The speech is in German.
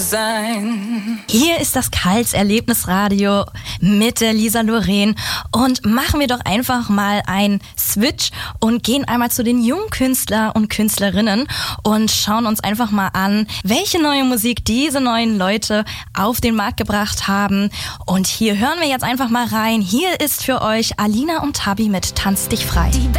sein. Hier ist das Karls Erlebnisradio mit der Lisa Lorraine und machen wir doch einfach mal einen Switch und gehen einmal zu den jungen Künstler und Künstlerinnen und schauen uns einfach mal an, welche neue Musik diese neuen Leute auf den Markt gebracht haben. Und hier hören wir jetzt einfach mal rein. Hier ist für euch Alina und Tabi mit Tanz dich frei.